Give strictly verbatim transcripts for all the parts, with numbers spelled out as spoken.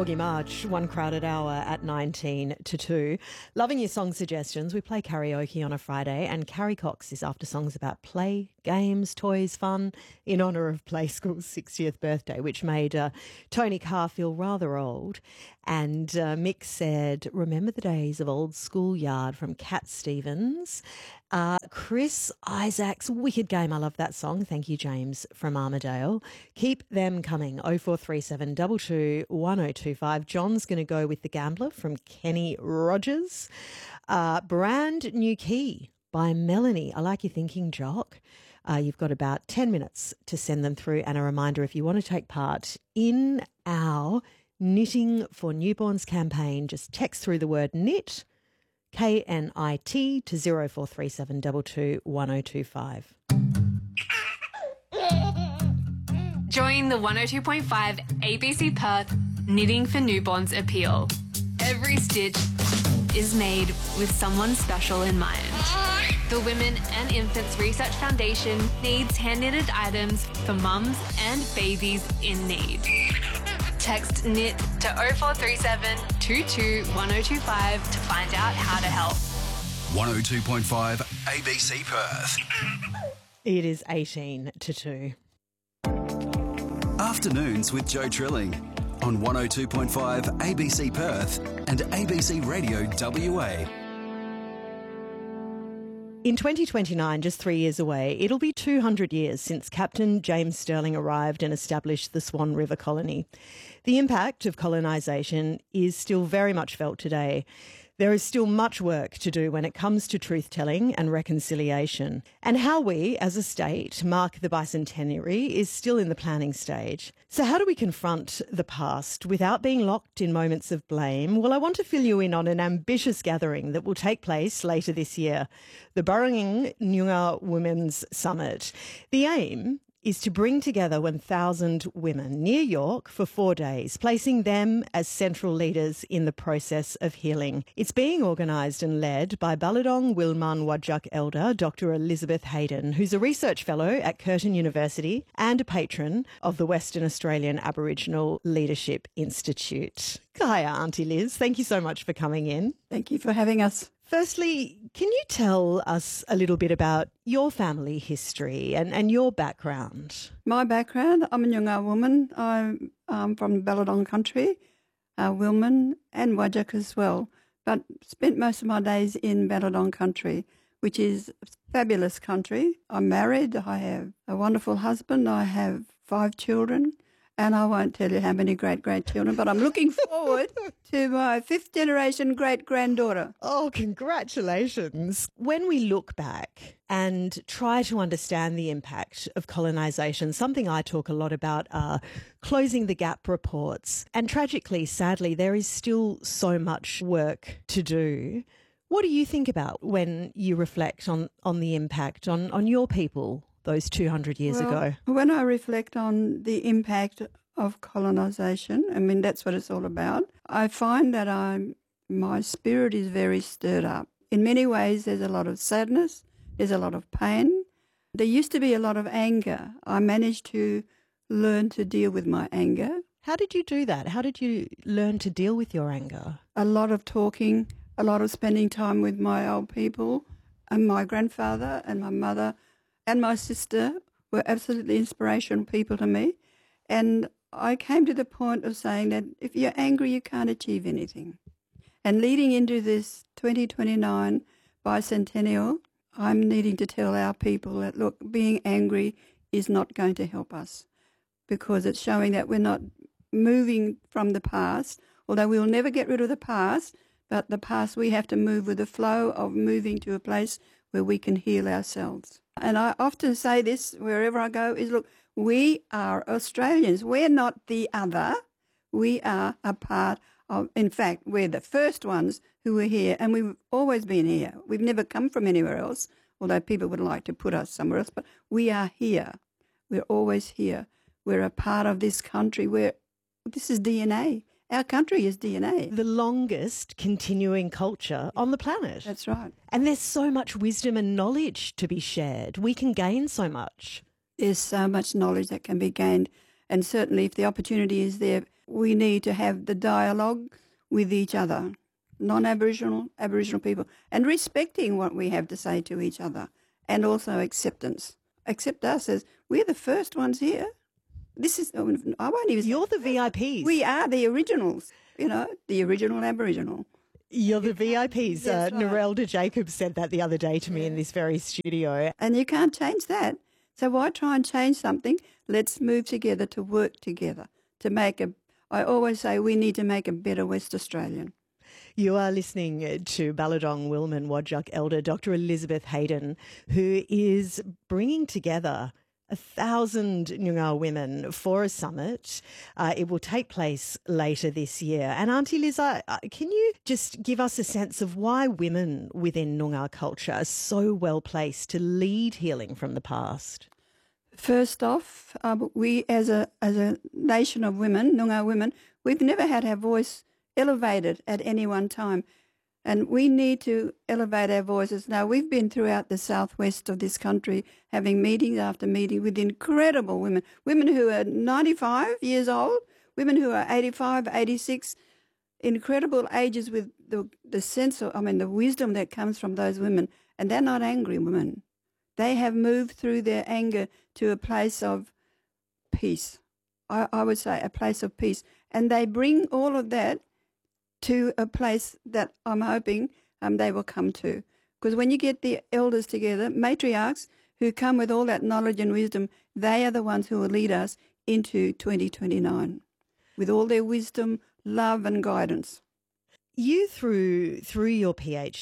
Augie March, One Crowded Hour at nineteen to two. Loving your song suggestions. We play karaoke on a Friday, and Carrie Cox is after songs about play, games, toys, fun, in honour of Play School's sixtieth birthday, which made uh, Tony Carr feel rather old. And uh, Mick said, remember the days of Old School Yard from Cat Stevens. Uh, Chris Isaac's Wicked Game. I love that song. Thank you, James from Armidale. Keep them coming. oh four three seven, two two, one oh two five. John's going to go with The Gambler from Kenny Rogers. Uh, Brand New Key by Melanie. I like your thinking, Jock. Uh, you've got about ten minutes to send them through. And a reminder, if you want to take part in our Knitting for Newborns campaign, just text through the word knit, K N I T, to oh four three seven, two two, one oh two five. Join the one oh two point five A B C Perth Knitting for Newborns appeal. Every stitch is made with someone special in mind. The Women and Infants Research Foundation needs hand-knitted items for mums and babies in need. Text knit to oh four three seven, two two, one oh two five to find out how to help. one oh two point five A B C Perth. It is eighteen to two. Afternoons with Joe Trilling on one oh two point five A B C Perth and A B C Radio W A. In twenty twenty-nine, just three years away, it'll be two hundred years since Captain James Stirling arrived and established the Swan River Colony. The impact of colonisation is still very much felt today. There is still much work to do when it comes to truth-telling and reconciliation. And how we, as a state, mark the bicentenary is still in the planning stage. So how do we confront the past without being locked in moments of blame? Well, I want to fill you in on an ambitious gathering that will take place later this year, the Burranging Noongar Women's Summit. The aim is to bring together one thousand women near York for four days, placing them as central leaders in the process of healing. It's being organised and led by Balladong Wilman Wajak Elder, Doctor Elizabeth Hayden, who's a research fellow at Curtin University and a patron of the Western Australian Aboriginal Leadership Institute. Hiya, Auntie Liz. Thank you so much for coming in. Thank you for having us. Firstly, can you tell us a little bit about your family history and, and your background? My background, I'm a Noongar woman. I'm um, from Balladong country, uh, Wilman and Wajak as well, but spent most of my days in Balladong country, which is a fabulous country. I'm married. I have a wonderful husband. I have five children. And I won't tell you how many great-grandchildren, but I'm looking forward to my fifth-generation great-granddaughter. Oh, congratulations. When we look back and try to understand the impact of colonisation, something I talk a lot about are closing the gap reports. And tragically, sadly, there is still so much work to do. What do you think about when you reflect on, on the impact on, on your people those two hundred years well, ago? When I reflect on the impact of colonisation, I mean, that's what it's all about, I find that I'm, my spirit is very stirred up. In many ways, there's a lot of sadness, there's a lot of pain. There used to be a lot of anger. I managed to learn to deal with my anger. How did you do that? How did you learn to deal with your anger? A lot of talking, a lot of spending time with my old people, and my grandfather and my mother and my sister were absolutely inspirational people to me. And I came to the point of saying that if you're angry, you can't achieve anything. And leading into this twenty twenty-nine bicentennial, I'm needing to tell our people that, look, being angry is not going to help us, because it's showing that we're not moving from the past, although we'll never get rid of the past, but the past we have to move with the flow of moving to a place where we can heal ourselves. And I often say this wherever I go is, look, we are Australians. We're not the other. We are a part of, in fact, we're the first ones who were here, and we've always been here. We've never come from anywhere else, although people would like to put us somewhere else, but we are here. We're always here. We're a part of this country. We're, this is D N A. Our country is D N A. The longest continuing culture on the planet. That's right. And there's so much wisdom and knowledge to be shared. We can gain so much. There's so much knowledge that can be gained. And certainly if the opportunity is there, we need to have the dialogue with each other, non-Aboriginal, Aboriginal people, and respecting what we have to say to each other, and also acceptance. Accept us as we're the first ones here. This is, I won't even... You're the V I Ps. We are the originals, you know, the original Aboriginal. You're the V I Ps. Uh, That's right. Narelda Jacobs said that the other day to me in this very studio. And you can't change that. So why try and change something? Let's move together to work together to make a... I always say we need to make a better West Australian. You are listening to Balladong Wilman Whadjuk Elder Doctor Elizabeth Hayden, who is bringing together a thousand Noongar women for a summit. Uh, it will take place later this year. And Auntie Liz, uh, can you just give us a sense of why women within Noongar culture are so well placed to lead healing from the past? First off, uh, we as a as a nation of women, Noongar women, we've never had our voice elevated at any one time. And we need to elevate our voices. Now, we've been throughout the southwest of this country having meetings after meeting with incredible women, women who are ninety-five years old, women who are eighty-five, eighty-six, incredible ages with the, the sense of, I mean, the wisdom that comes from those women. And they're not angry women. They have moved through their anger to a place of peace. I, I would say a place of peace. And they bring all of that to a place that I'm hoping um, they will come to. Because when you get the elders together, matriarchs who come with all that knowledge and wisdom, they are the ones who will lead us into twenty twenty-nine with all their wisdom, love and guidance. You, through through your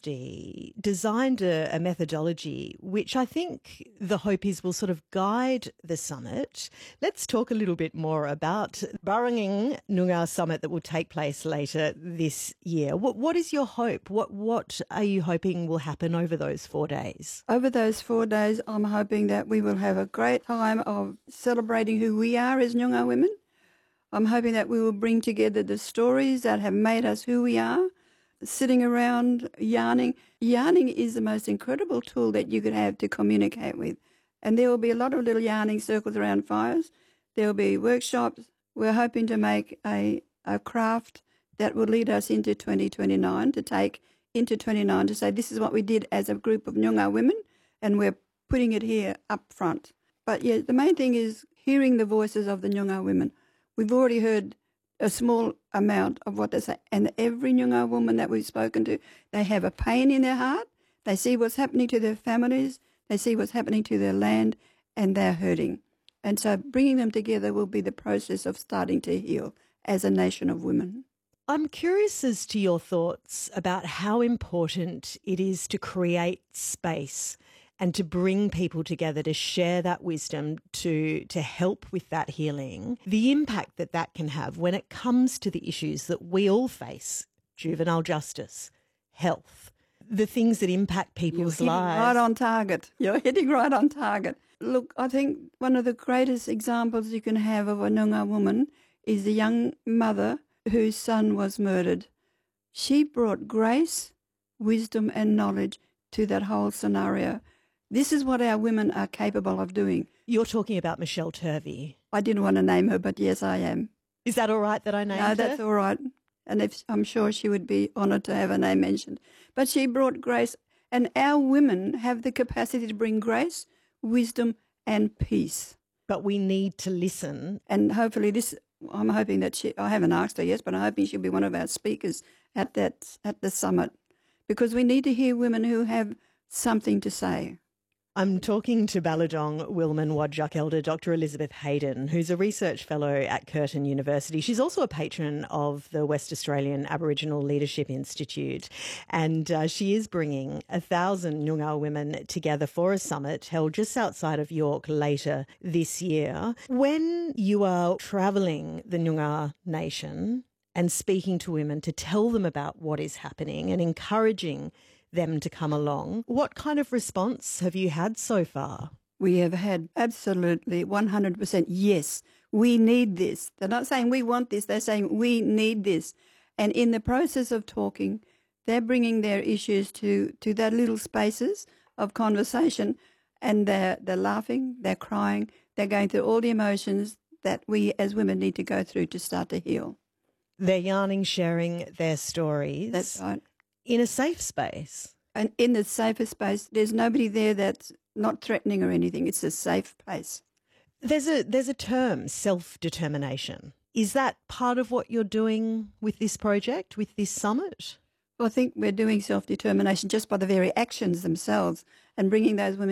PhD, designed a, a methodology which I think the hope is will sort of guide the summit. Let's talk a little bit more about Burranging Noongar Summit that will take place later this year. What what is your hope? What what are you hoping will happen over those four days? Over those four days, I'm hoping that we will have a great time of celebrating who we are as Noongar women. I'm hoping that we will bring together the stories that have made us who we are, sitting around yarning. Yarning is the most incredible tool that you could have to communicate with. And there will be a lot of little yarning circles around fires. There will be workshops. We're hoping to make a, a craft that will lead us into twenty twenty-nine, to take into twenty-nine to say this is what we did as a group of Noongar women, and we're putting it here up front. But yeah, the main thing is hearing the voices of the Noongar women. We've already heard a small amount of what they say, and every Noongar woman that we've spoken to, they have a pain in their heart, they see what's happening to their families, they see what's happening to their land, and they're hurting. And so bringing them together will be the process of starting to heal as a nation of women. I'm curious as to your thoughts about how important it is to create space and to bring people together to share that wisdom, to to help with that healing, the impact that that can have when it comes to the issues that we all face, juvenile justice, health, the things that impact people's You're lives. right on target. You're hitting right on target. Look, I think one of the greatest examples you can have of a Noongar woman is the young mother whose son was murdered. She brought grace, wisdom and knowledge to that whole scenario. This is what our women are capable of doing. You're talking about Michelle Turvey. I didn't want to name her, but yes, I am. Is that all right that I named her? No, that's all right. And if, I'm sure she would be honoured to have her name mentioned. But she brought grace, and our women have the capacity to bring grace, wisdom and peace. But we need to listen. And hopefully this, I'm hoping that she, I haven't asked her yet, but I'm hoping she'll be one of our speakers at that at the summit, because we need to hear women who have something to say. I'm talking to Balladong Wilman Whadjuk Elder Doctor Elizabeth Hayden, who's a research fellow at Curtin University. She's also a patron of the West Australian Aboriginal Leadership Institute, and uh, she is bringing a thousand Noongar women together for a summit held just outside of York later this year. When you are travelling the Noongar nation and speaking to women to tell them about what is happening and encouraging them to come along, what kind of response have you had so far? We have had absolutely one hundred percent yes, we need this. They're not saying we want this, they're saying we need this. And in the process of talking, they're bringing their issues to, to their little spaces of conversation, and they're, they're laughing, they're crying, they're going through all the emotions, that we as women need to go through to start to heal. They're yarning, sharing their stories. That's right. In a safe space. And in the safer space, there's nobody there that's not threatening or anything. It's a safe place. There's a there's a term, self-determination. Is that part of what you're doing with this project, with this summit? Well, I think we're doing self-determination just by the very actions themselves and bringing those women